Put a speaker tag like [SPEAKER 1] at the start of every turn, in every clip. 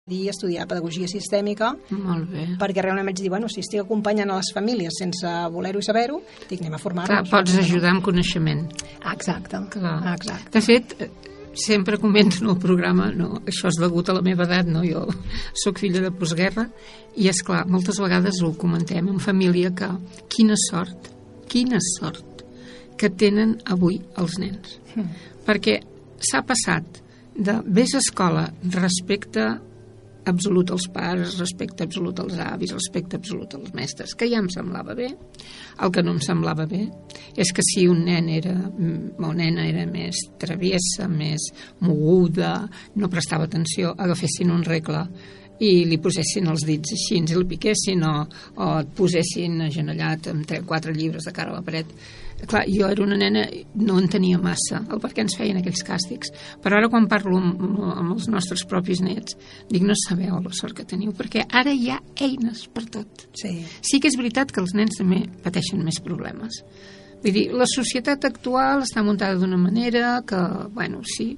[SPEAKER 1] estudiar pedagogia sistèmica.
[SPEAKER 2] Molt bé.
[SPEAKER 1] Perquè realment vaig dir, bueno, si estic acompanyant a les famílies sense voler-ho i saber-ho, dic, anem a formar-nos.
[SPEAKER 2] Pots ajudar amb coneixement.
[SPEAKER 1] Exacte. Exacte.
[SPEAKER 2] De fet, sempre comento en el programa, això és degut a la meva edat, jo sóc filla de postguerra, i és clar, moltes vegades ho comentem en família, que quina sort que tenen avui els nens. Perquè s'ha passat de vés a escola, respecte absolut als pares, respecte absolut als avis, respecte absolut als mestres, que ja em semblava bé. El que no em semblava bé és que si un nen o nena era més traviessa, més moguda, no prestava atenció, agafessin un regle i li posessin els dits així, i li piquessin o et posessin agenollat amb 3-4 llibres de cara a la paret. Clar, jo era una nena, no entenia massa el per què ens feien aquells càstigs, però ara quan parlo amb els nostres propis nets dic, no sabeu la sort que teniu, perquè ara hi ha eines per tot. Sí que és veritat que els nens també pateixen més problemes. Vull dir, la societat actual està muntada d'una manera que, bueno, sí,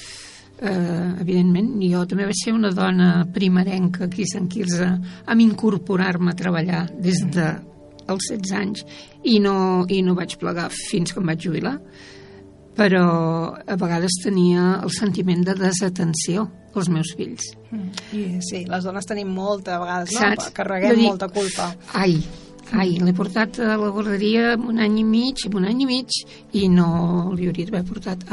[SPEAKER 2] evidentment, jo també vaig ser una dona primerenca aquí a Sant Quirze amb incorporar-me a treballar des de als 16 anys i no vaig plegar fins que em vaig jubilar, però a vegades tenia el sentiment de desatenció als meus fills.
[SPEAKER 1] Sí, les dones tenim molta, a vegades, no? Carreguem molta culpa.
[SPEAKER 2] Ai, l'he portat a la guarderia amb un any i mig i no li hauria d'haver portat.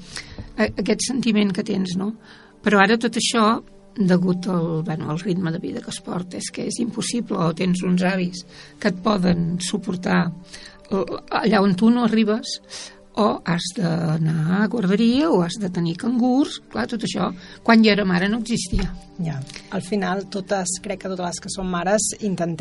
[SPEAKER 2] Aquest sentiment que tens, no? Però ara tot això, degut al ritme de vida que es porta, és que és impossible, o tens uns avis que et poden suportar allà on tu no arribes, o has d'anar a guarderia o has de tenir cangurs. Clar, tot això, quan jo era mare no existia.
[SPEAKER 1] Ja. Al final, crec que totes les que som mares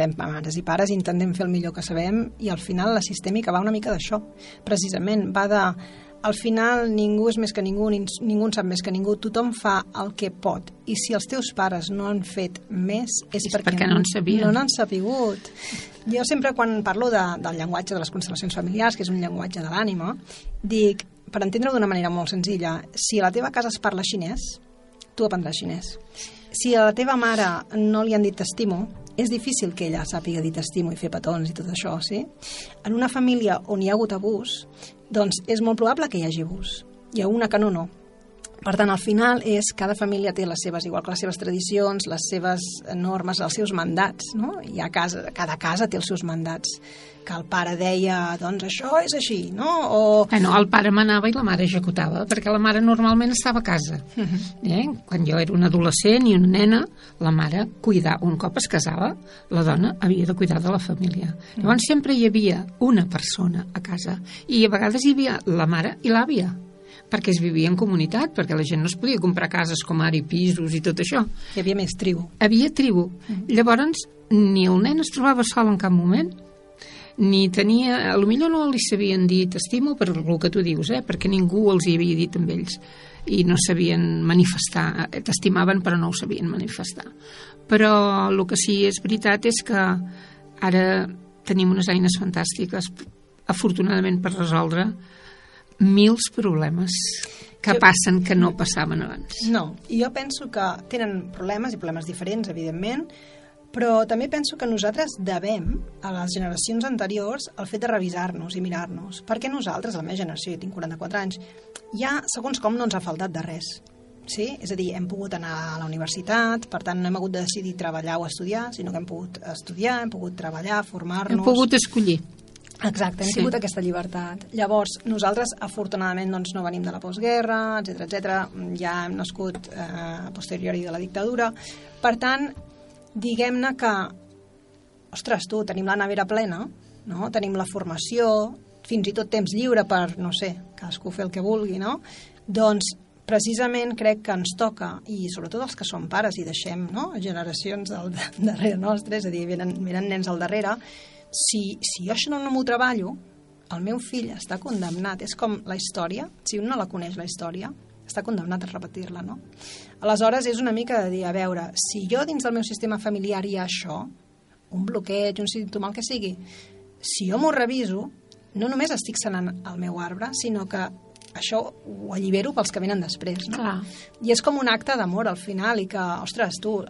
[SPEAKER 1] i pares intentem fer el millor que sabem, i al final la sistèmica va una mica d'això. Precisament, va de... Al final ningú és més que ningú, ningú en sap més que ningú, tothom fa el que pot, i si els teus pares no han fet més és perquè
[SPEAKER 2] no en sabien.
[SPEAKER 1] No n'han sapigut. Jo sempre quan parlo del llenguatge de les constel·lacions familiars, que és un llenguatge de l'ànima, dic, per entendre-ho d'una manera molt senzilla, si a la teva casa es parla xinès, tu aprendràs xinès. Si a la teva mare no li han dit t'estimo, és difícil que ella sàpiga dir t'estimo i fer petons i tot això, sí? En una família on hi ha hagut abús, doncs és molt probable que hi hagi abús. Hi ha una que no. Per tant, al final cada família té les seves, igual que les seves tradicions, les seves normes, els seus mandats, no? Cada casa té els seus mandats. Que el pare deia, doncs això és així, no?
[SPEAKER 2] El pare manava i la mare executava, perquè la mare normalment estava a casa. Quan jo era una adolescent i una nena, la mare cuidava. Un cop es casava, la dona havia de cuidar de la família. Llavors sempre hi havia una persona a casa, i a vegades hi havia la mare i l'àvia, perquè es vivia en comunitat, perquè la gent no es podia comprar cases com ara i pisos i tot això.
[SPEAKER 1] Hi havia més tribu.
[SPEAKER 2] Havia tribu. Llavors, ni el nen es trobava sol en cap moment, ni tenia... Potser no li sabien dir t'estimo per el que tu dius, perquè ningú els hi havia dit amb ells i no sabien manifestar. T'estimaven però no ho sabien manifestar. Però el que sí és veritat és que ara tenim unes eines fantàstiques, afortunadament, per resoldre mils problemes que passen que no passaven abans.
[SPEAKER 1] No, i jo penso que tenen problemes, i problemes diferents, evidentment, però també penso que nosaltres devem a les generacions anteriors el fet de revisar-nos i mirar-nos. Perquè nosaltres, la meva generació, jo tinc 44 anys, ja, segons com, no ens ha faltat de res. Sí? És a dir, hem pogut anar a la universitat, per tant no hem hagut de decidir treballar o estudiar, sinó que hem pogut estudiar, hem pogut treballar, formar-nos...
[SPEAKER 2] Hem pogut escollir.
[SPEAKER 1] Exacte, hem tingut aquesta llibertat. Llavors, nosaltres, afortunadament, doncs, no venim de la postguerra, etc. Ja hem nascut a posteriori de la dictadura. Per tant, diguem-ne que, ostres, tenim la nevera plena, no? Tenim la formació, fins i tot temps lliure per, no sé, cadascú fer el que vulgui, no? Doncs, precisament crec que ens toca, i sobretot els que som pares i deixem, no?, generacions darrere nostre, és a dir, venen nens al darrere. Si jo això no m'ho treballo, el meu fill està condemnat. És com la història, si un no la coneix, la història, està condemnat a repetir-la, no? Aleshores, és una mica de dir, a veure, si jo dins del meu sistema familiar hi ha això, un bloqueig, un símptoma, el que sigui, si jo m'ho reviso, no només estic sanant el meu arbre, sinó que això ho allibero pels que venen després, no?
[SPEAKER 2] Clar.
[SPEAKER 1] I és com un acte d'amor al final i que, ostres, tu,